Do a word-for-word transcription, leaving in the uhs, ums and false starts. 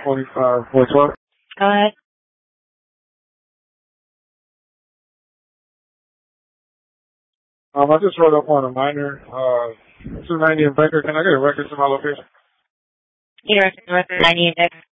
twenty-five, four twelve. Go ahead. Um, I just wrote up on a minor, uh, two ninety in Baker. Can I get a record to my location? You record record ninety in Baker.